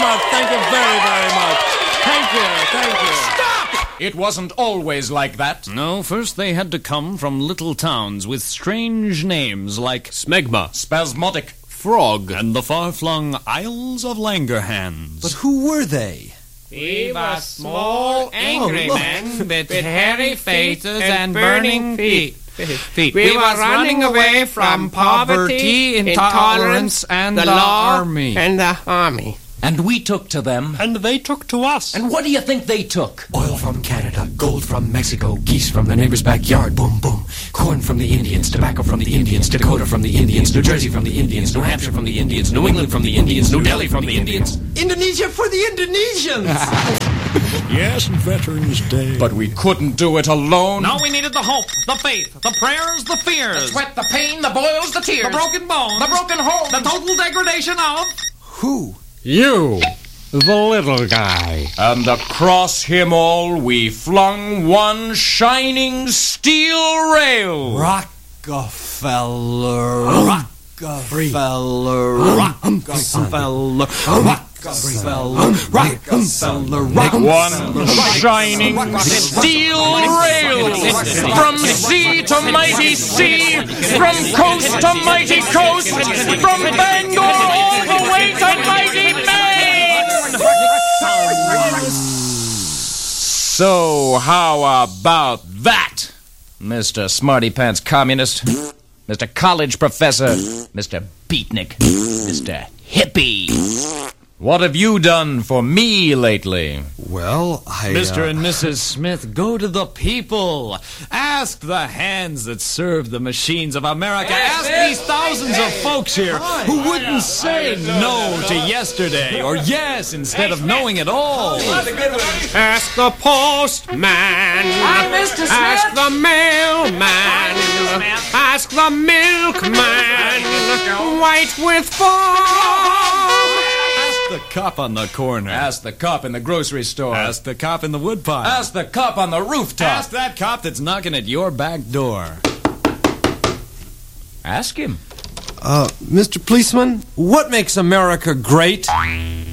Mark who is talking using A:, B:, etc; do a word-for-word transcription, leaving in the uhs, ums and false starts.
A: Oh, thank you very, very much. Thank you, thank you.
B: Stop! It wasn't always like that.
C: No, first they had to come from little towns with strange names like
A: Smegma,
B: Spasmodic,
C: Frog, and the far-flung Isles of Langerhans.
D: But who were they?
E: We were small, angry
D: Oh, look.
E: men with hairy faces and burning feet. feet. We were running away from poverty, intolerance, and the,
C: the
E: law
C: army.
E: and the army.
B: And we took to them.
A: and they took to us.
B: And what do you think they took?
F: Oil from Canada, gold from Mexico, geese from the neighbor's backyard, boom, boom. Corn from the Indians, tobacco from the Indians, Dakota from the Indians, New Jersey from the Indians, New Hampshire from the Indians, New England from the Indians, New Delhi from the Indians.
D: Indonesia for the Indonesians!
A: Yes, Veterans Day.
B: But we couldn't do it alone.
C: Now we needed the hope, the faith, the prayers, the fears,
B: Sweat, the pain, the boils, the tears.
C: the broken bones,
B: The broken home.
C: the total degradation of...
D: Who?
A: You, the little guy.
B: And across him all we flung one shining steel rail.
D: Rockefeller. Rockefeller. Rockefeller. Rockefeller. Rockefeller.
B: One shining steel rail. From sea to mighty sea. From coast to mighty coast. From Bangor all the way to mighty Maine. So how about that, Mister Smarty Pants Communist, Mister College Professor, Mister Beatnik, Mister Hippie? What have you done for me lately?
D: Well, I...
C: Mister
D: uh,
C: and Missus Smith, go to the people. Ask the hands that serve the machines of America. Ask these thousands of folks here who wouldn't say no to yesterday or yes instead of knowing it all.
E: Ask the postman.
B: Mister Smith.
E: Ask the mailman. Ask the milkman. White with foam.
C: The cop on the corner.
B: Ask the cop in the grocery store.
C: Ask the cop in the woodpile.
B: Ask the cop on the rooftop.
C: Ask that cop that's knocking at your back door.
B: Ask him.
D: Uh, Mister Policeman, what makes America great?